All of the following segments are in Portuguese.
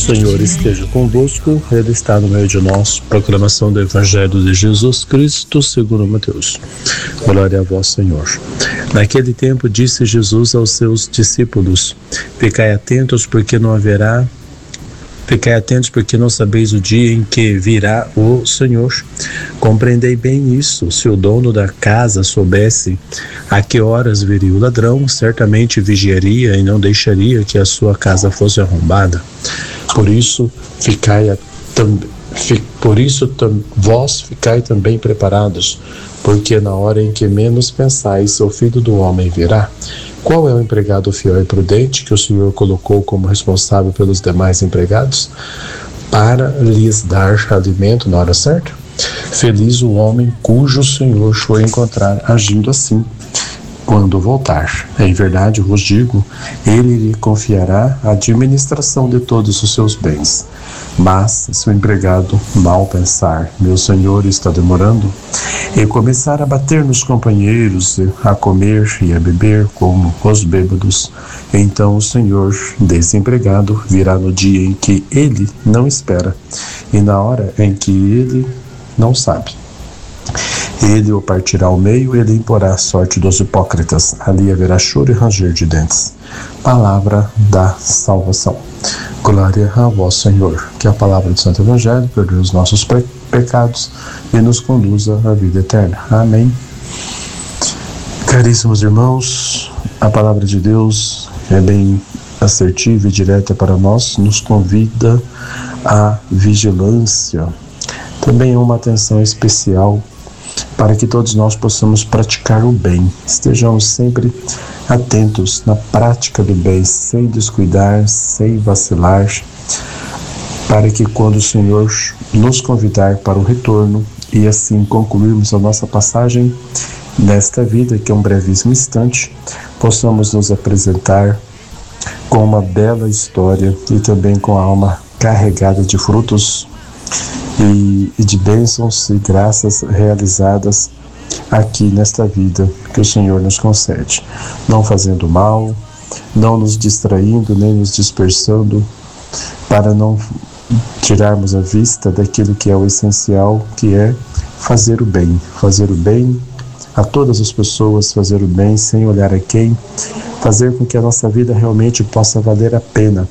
Senhor esteja convosco, Ele está no meio de nós. Proclamação do Evangelho de Jesus Cristo segundo Mateus. Glória a vós, Senhor. Naquele tempo disse Jesus aos seus discípulos: Ficai atentos, porque não sabeis o dia em que virá o Senhor. Compreendei bem isso. Se o dono da casa soubesse a que horas viria o ladrão, certamente vigiaria e não deixaria que a sua casa fosse arrombada. Vós ficai também preparados, porque na hora em que menos pensais, o Filho do Homem virá. Qual é o empregado fiel e prudente que o Senhor colocou como responsável pelos demais empregados, para lhes dar alimento na hora certa? Feliz o homem cujo Senhor o encontrar agindo assim, quando voltar. Em verdade vos digo, ele lhe confiará a administração de todos os seus bens. Mas, se o empregado mal pensar, meu senhor está demorando, e começar a bater nos companheiros, a comer e a beber como os bêbados, então o senhor desse empregado virá no dia em que ele não espera, e na hora em que ele não sabe. Ele o partirá ao meio e lhe imporá a sorte dos hipócritas. Ali haverá choro e ranger de dentes. Palavra da salvação. Glória a vós, Senhor. Que a palavra do Santo Evangelho perdoe os nossos pecados e nos conduza à vida eterna. Amém. Caríssimos irmãos, a palavra de Deus é bem assertiva e direta para nós, nos convida à vigilância. Também é uma atenção especial para que todos nós possamos praticar o bem. Estejamos sempre atentos na prática do bem, sem descuidar, sem vacilar, para que quando o Senhor nos convidar para o retorno e assim concluirmos a nossa passagem nesta vida, que é um brevíssimo instante, possamos nos apresentar com uma bela história e também com a alma carregada de frutos e de bênçãos e graças realizadas aqui nesta vida que o Senhor nos concede, não fazendo mal, não nos distraindo nem nos dispersando, para não tirarmos a vista daquilo que é o essencial, que é fazer o bem a todas as pessoas, fazer o bem sem olhar a quem, fazer com que a nossa vida realmente possa valer a pena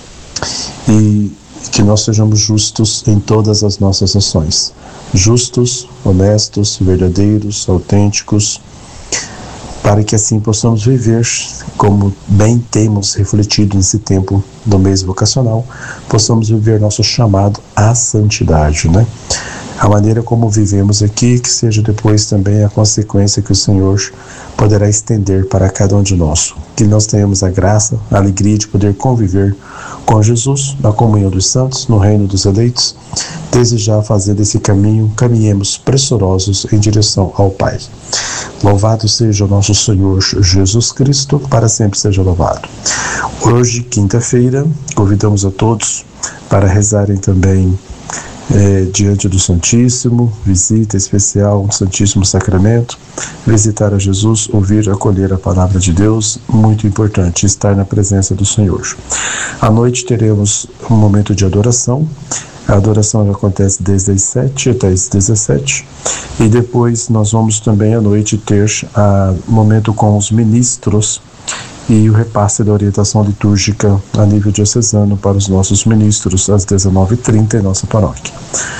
e que nós sejamos justos em todas as nossas ações. Justos, honestos, verdadeiros, autênticos, para que assim possamos viver como bem temos refletido nesse tempo do mês vocacional, possamos viver nosso chamado à santidade, né? A maneira como vivemos aqui, que seja depois também a consequência que o Senhor poderá estender para cada um de nós. Que nós tenhamos a graça, a alegria de poder conviver com Jesus, na comunhão dos santos, no reino dos eleitos. Desde já fazendo esse caminho, caminhemos pressurosos em direção ao Pai. Louvado seja o nosso Senhor Jesus Cristo, para sempre seja louvado. Hoje, quinta-feira, convidamos a todos para rezarem também diante do Santíssimo, visita especial ao Santíssimo Sacramento, visitar a Jesus, ouvir, acolher a palavra de Deus, muito importante, estar na presença do Senhor. À noite teremos um momento de adoração. A adoração já acontece desde as 7 até as 17, e depois nós vamos também à noite ter momento com os ministros e o repasse da orientação litúrgica a nível diocesano para os nossos ministros às 19h30 em nossa paróquia.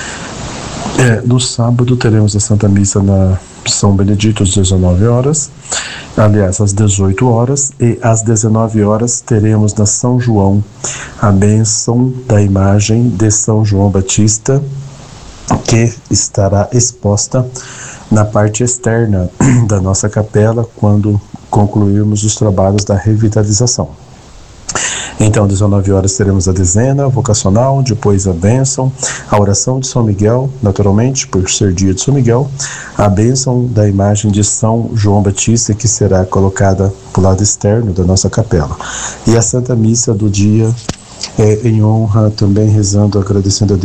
No sábado teremos a Santa Missa na São Benedito às 19 horas, aliás, às 18 horas, e às 19 horas teremos na São João a bênção da imagem de São João Batista, que estará exposta na parte externa da nossa capela quando concluirmos os trabalhos da revitalização. Então, às 19 horas teremos a dezena vocacional, depois a bênção, a oração de São Miguel, naturalmente, por ser dia de São Miguel, a bênção da imagem de São João Batista, que será colocada para o lado externo da nossa capela. E a Santa Missa do dia em honra, também rezando, agradecendo a Deus